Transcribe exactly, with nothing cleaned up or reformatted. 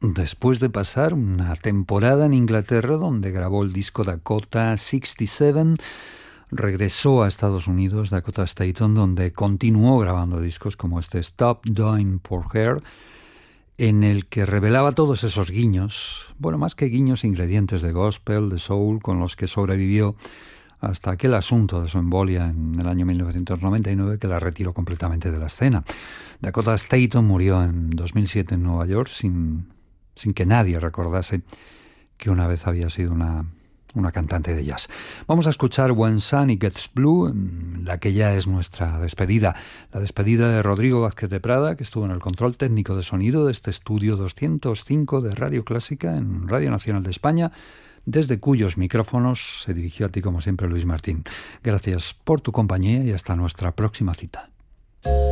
después de pasar una temporada en Inglaterra donde grabó el disco Dakota sesenta y siete, regresó a Estados Unidos, Dakota Staton, donde continuó grabando discos como este Stop Doing for Her, en el que revelaba todos esos guiños, bueno, más que guiños, ingredientes de gospel, de soul, con los que sobrevivió hasta aquel asunto de su embolia en el año mil novecientos noventa y nueve que la retiró completamente de la escena. Dakota Staton murió en dos mil siete en Nueva York sin, sin que nadie recordase que una vez había sido una, una cantante de jazz. Vamos a escuchar When Sunny Gets Blue, la que ya es nuestra despedida. La despedida de Rodrigo Vázquez de Prada, que estuvo en el control técnico de sonido de este estudio doscientos cinco de Radio Clásica en Radio Nacional de España, desde cuyos micrófonos se dirigió a ti como siempre Luis Martín. Gracias por tu compañía y hasta nuestra próxima cita.